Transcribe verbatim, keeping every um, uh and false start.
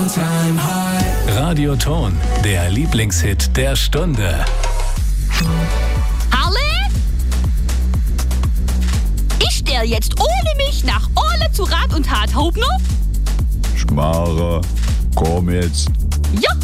All-Time High. Radioton, der Lieblingshit der Stunde. Harle? Ich stell jetzt ohne mich nach Orle zu Rat und Tat. Hauptner? Schmarre, komm jetzt. Ja,